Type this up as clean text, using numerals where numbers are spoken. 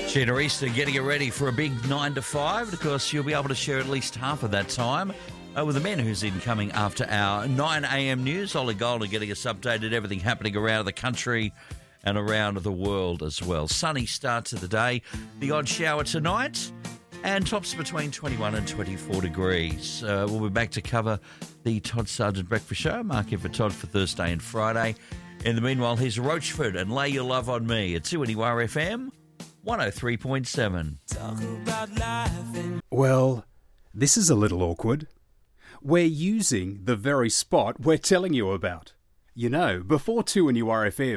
Gina Easter getting it ready for a big 9 to 5. Of course, you'll be able to share at least half of that time with the men who's incoming after our 9 a.m. news. Ollie Golden getting us updated, everything happening around the country and around the world as well. Sunny start to the day, the odd shower tonight, and tops between 21 and 24 degrees. We'll be back to cover the Todd Sargent Breakfast Show. Mark in for Todd for Thursday and Friday. In the meanwhile, here's Roachford and Lay Your Love on Me at 2NUR FM 103.7. Well, this is a little awkward. We're using the very spot we're telling you about. You know, before 2NUR FM